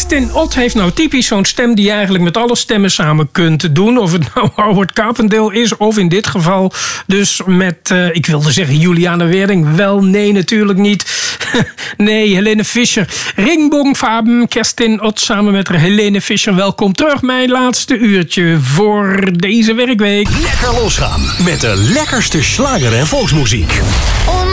Kerstin Ott heeft nou typisch zo'n stem die je eigenlijk met alle stemmen samen kunt doen. Of het nou Howard Carpendale is of in dit geval dus met, ik wilde zeggen Juliane Wering. Wel, nee, natuurlijk niet. Nee, Helene Fischer. Ringbogenfarben, Kerstin Ott samen met Helene Fischer. Welkom terug, mijn laatste uurtje voor deze werkweek. Lekker losgaan met de lekkerste slager en volksmuziek.